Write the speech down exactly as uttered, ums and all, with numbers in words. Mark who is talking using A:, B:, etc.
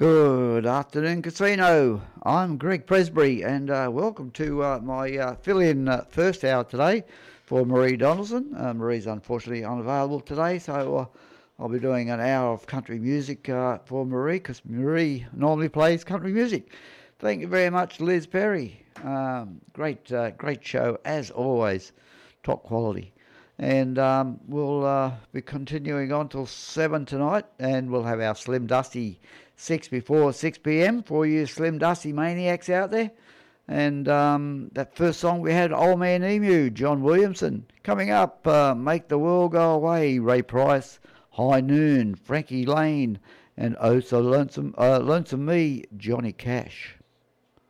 A: Good afternoon, Casino. I'm Greg Presbury, and uh, welcome to uh, my uh, fill-in uh, first hour today for Marie Donaldson. Uh, Marie's unfortunately unavailable today, so uh, I'll be doing an hour of country music uh, for Marie, because Marie normally plays country music. Thank you very much, Liz Perry. Um, great, uh, great show as always, top quality. And um, we'll uh, be continuing on till seven tonight, and we'll have our Slim Dusty six before six p.m. for you Slim Dusty maniacs out there. And um, that first song we had, Old Man Emu, John Williamson. Coming up, uh, Make the World Go Away, Ray Price, High Noon, Frankie Lane, and Oh So Lonesome, uh, Lonesome Me, Johnny Cash.